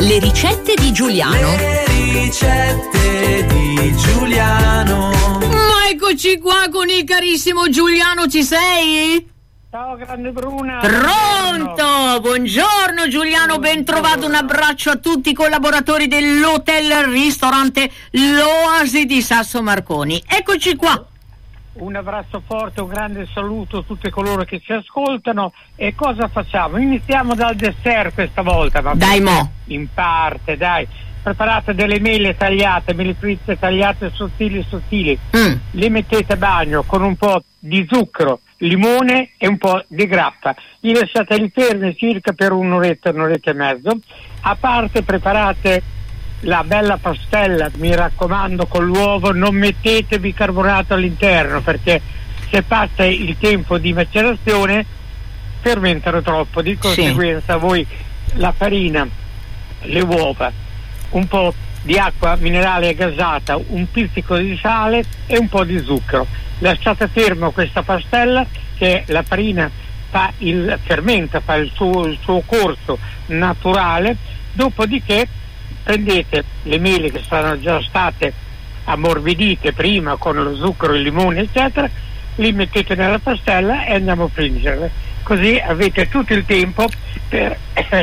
Le ricette di Giuliano. Le ricette di Giuliano. Ma eccoci qua con il carissimo Giuliano, ci sei? Ciao grande Bruna. Pronto? Buongiorno Giuliano, ben trovato, un abbraccio a tutti i collaboratori dell'hotel ristorante L'Oasi di Sasso Marconi. Eccoci qua. Un abbraccio forte, un grande saluto a tutti coloro che ci ascoltano. E cosa facciamo? Iniziamo dal dessert questa volta. Dai mo. In parte, dai. Preparate delle mele tagliate, mele fritte tagliate sottili. Le mettete a bagno con un po' di zucchero, limone e un po' di grappa. Li lasciate lì fermi circa per un'oretta e mezzo. A parte preparate la bella pastella, mi raccomando, con l'uovo. Non mettete bicarbonato all'interno, perché se passa il tempo di macerazione fermentano troppo. Di conseguenza voi la farina, le uova, un po' di acqua minerale gasata, un pizzico di sale e un po' di zucchero. Lasciate fermo questa pastella, che la farina fermenta, fa il suo corso naturale. Dopodiché prendete le mele che sono già state ammorbidite prima con lo zucchero, il limone eccetera, li mettete nella pastella e andiamo a friggerle. Così avete tutto il tempo per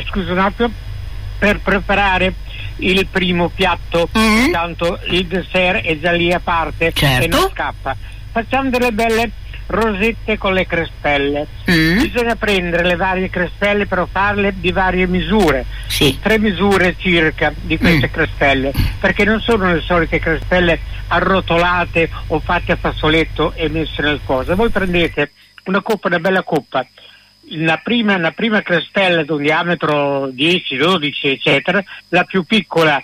per preparare il primo piatto. Tanto il dessert è già lì a parte, certo, e non scappa. Facciamo delle belle rosette con le crespelle. Bisogna prendere le varie crespelle, però farle di varie misure. 3 misure circa di queste crespelle, perché non sono le solite crespelle arrotolate o fatte a fazzoletto e messe nel coso. Voi prendete una bella coppa, la prima crespella di un diametro 10, 12 eccetera, la più piccola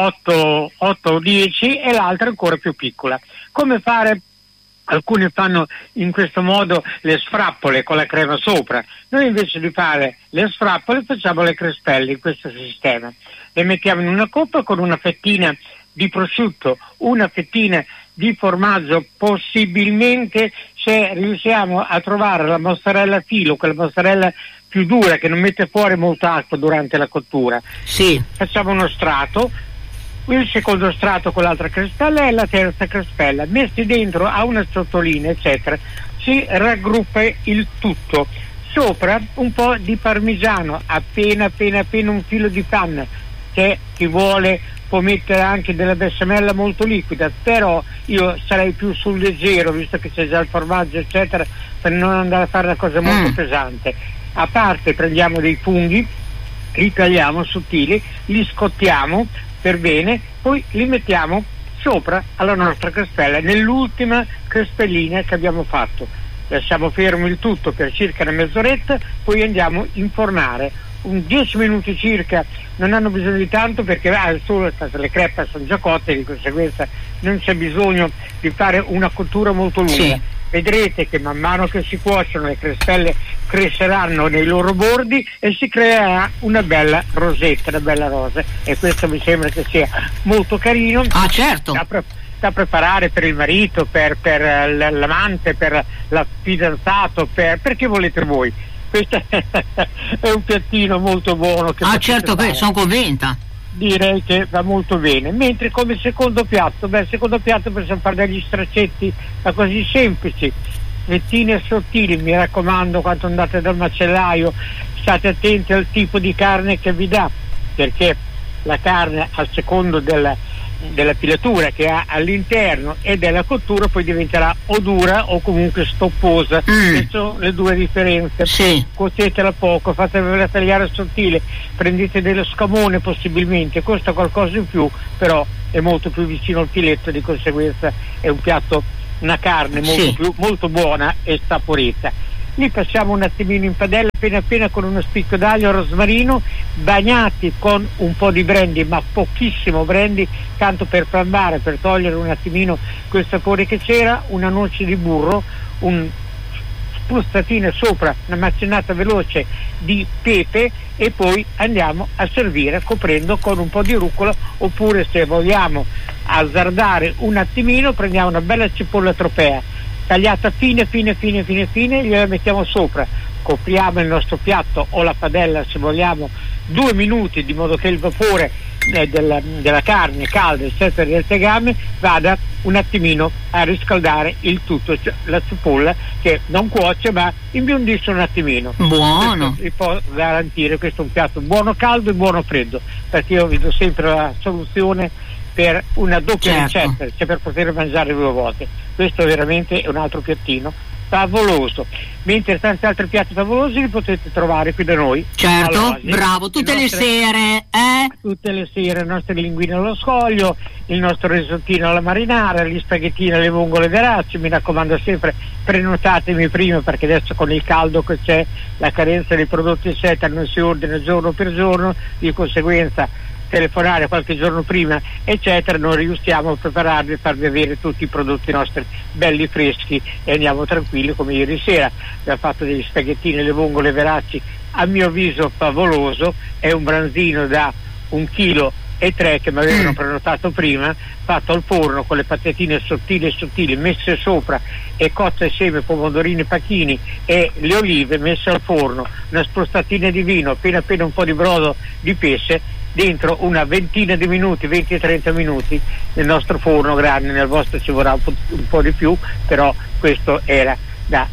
8 o 10 e l'altra ancora più piccola. Come fare? Alcuni fanno in questo modo le sfrappole con la crema sopra. Noi invece di fare le sfrappole facciamo le crespelle in questo sistema. Le mettiamo in una coppa con una fettina di prosciutto, una fettina di formaggio, possibilmente, se riusciamo a trovare la mozzarella filo, quella mozzarella più dura che non mette fuori molta acqua durante la cottura. Facciamo uno strato, il secondo strato con l'altra crespella e la terza crespella, messi dentro a una ciotolina eccetera. Si raggruppa il tutto, sopra un po' di parmigiano, appena un filo di panna, che chi vuole può mettere anche della besciamella molto liquida, però io sarei più sul leggero, visto che c'è già il formaggio eccetera, per non andare a fare una cosa molto pesante. A parte prendiamo dei funghi, li tagliamo sottili, li scottiamo per bene, poi li mettiamo sopra alla nostra crespella, nell'ultima crespellina che abbiamo fatto. Lasciamo fermo il tutto per circa una mezz'oretta, poi andiamo a infornare un 10 minuti circa. Non hanno bisogno di tanto, perché le crepe sono già cotte, di conseguenza non c'è bisogno di fare una cottura molto lunga. Vedrete che man mano che si cuociono le crespelle cresceranno nei loro bordi e si creerà una bella rosetta, una bella rosa, e questo mi sembra che sia molto carino. Certo, da preparare per il marito, per l'amante, per la fidanzato, per chi volete voi. Questo è un piattino molto buono che certo, che sono convinta. Direi che va molto bene. Mentre come secondo piatto possiamo fare degli straccetti così semplici, fettine sottili. Mi raccomando, quando andate dal macellaio state attenti al tipo di carne che vi dà, perché la carne, al secondo della filatura che ha all'interno e della cottura, poi diventerà o dura o comunque stopposa. Queste sono le due differenze. Cuotetela poco, fatevela tagliare sottile, prendete dello scamone possibilmente, costa qualcosa in più, però è molto più vicino al filetto, di conseguenza è un piatto, una carne molto buona e saporita. Li passiamo un attimino in padella appena con uno spicchio d'aglio, rosmarino, bagnati con un po' di brandy, ma pochissimo brandy, tanto per flambare, per togliere un attimino quel sapore che c'era, una noce di burro, un spruzzatina sopra, una macinata veloce di pepe, e poi andiamo a servire coprendo con un po' di rucola, oppure se vogliamo azzardare un attimino prendiamo una bella cipolla tropea tagliata fine, gliela mettiamo sopra, copriamo il nostro piatto o la padella se vogliamo 2 minuti, di modo che il vapore della carne calda, eccetera, del tegame vada un attimino a riscaldare il tutto, cioè la cipolla che non cuoce ma imbiondisce un attimino. Buono. Vi può garantire questo è un piatto buono caldo e buono freddo, perché io vedo sempre la soluzione per una doppia ricetta, cioè per poter mangiare 2 volte. Questo veramente è un altro piattino favoloso, mentre tanti altri piatti favolosi li potete trovare qui da noi. Certo, bravo, tutte le sere, tutte le sere le nostre linguine allo scoglio, il nostro risottino alla marinara, gli spaghettini alle vongole veraci. Mi raccomando sempre, prenotatemi prima, perché adesso con il caldo che c'è, la carenza dei prodotti eccetera, non si ordina giorno per giorno, di conseguenza telefonare qualche giorno prima eccetera, non riusciamo a prepararvi e farvi avere tutti i prodotti nostri belli freschi e andiamo tranquilli come ieri sera. Abbiamo fatto degli spaghettini alle vongole veraci a mio avviso favoloso, è un branzino da 1,3 kg che mi avevano prenotato prima, fatto al forno con le patatine sottili messe sopra e cotte assieme pomodorini pacchini e le olive messe al forno, una sprustatina di vino, appena un po' di brodo di pesce dentro una ventina di minuti, 20-30 minuti nel nostro forno grande. Nel vostro ci vorrà un po' di più, però questo era da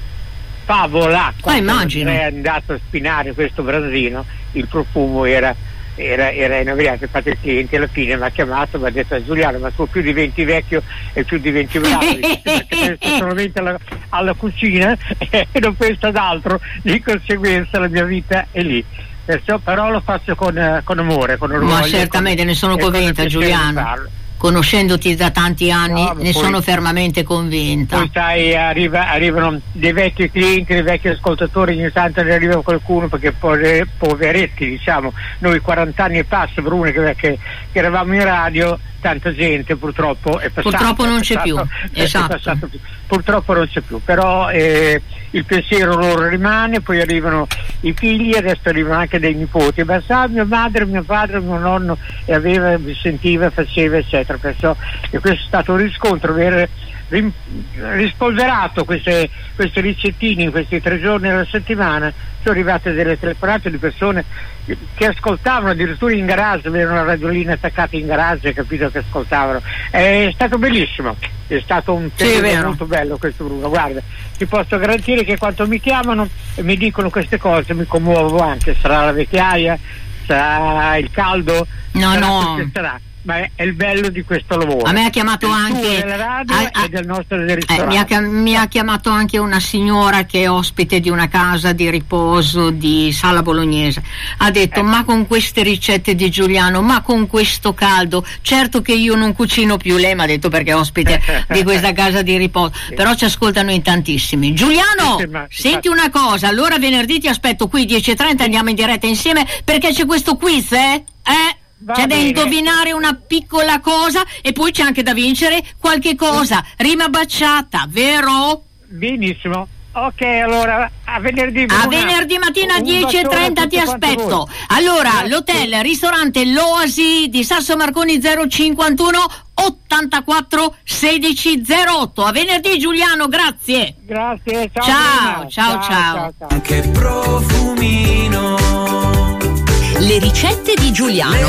favola. Immagino. È andato a spinare questo branzino, il profumo era inavviato. Infatti il cliente alla fine mi ha chiamato e mi ha detto: Giuliano, ma tu più diventi vecchio e più diventi bravo, perché penso solamente alla cucina e non penso ad altro, di conseguenza la mia vita è lì. Perciò però lo faccio con amore, con orgoglio. Ma certamente, ne sono convinta, Giuliano. Conoscendoti da tanti anni, ne sono fermamente convinta. Poi sai, arrivano dei vecchi clienti, dei vecchi ascoltatori, ogni tanto ne arriva qualcuno, perché poveretti, diciamo, noi 40 anni e passa, Bruno, che eravamo in radio, tanta gente purtroppo è passata. Purtroppo non c'è più, esatto. Purtroppo non c'è più, però il pensiero loro rimane, poi arrivano i figli, adesso arrivano anche dei nipoti, ma sa, mia madre, mio padre, mio nonno mi sentiva, faceva eccetera, perciò e questo è stato un riscontro, aver rispolverato queste ricettine in questi 3 giorni alla settimana. Sono arrivate delle telefonate di persone che ascoltavano addirittura in garage, avevano la radiolina attaccata in garage, capito, che ascoltavano. È stato bellissimo, è stato un periodo molto bello questo, Bruno. Guarda, ti posso garantire che quando mi chiamano e mi dicono queste cose mi commuovo anche, sarà la vecchiaia, sarà il caldo, sarà. Ma è il bello di questo lavoro. A me ha chiamato anche della radio e del nostro ristorante. Mi ha chiamato anche una signora che è ospite di una casa di riposo di Sala Bolognese. Ha detto: ma con queste ricette di Giuliano, ma con questo caldo, certo che io non cucino più. Lei mi ha detto perché è ospite di questa casa di riposo, però ci ascoltano in tantissimi. Giuliano, senti una cosa, allora venerdì ti aspetto qui 10:30, andiamo in diretta insieme, perché c'è questo quiz, c'è da indovinare una piccola cosa e poi c'è anche da vincere qualche cosa. Rima baciata, vero? Benissimo. Ok, allora a venerdì mattina 10:30 ti aspetto. Allora, l'hotel ristorante L'Oasi di Sasso Marconi 051 84 16 08. A venerdì, Giuliano, grazie. Grazie, ciao. Che profumino. Le ricette di Giuliano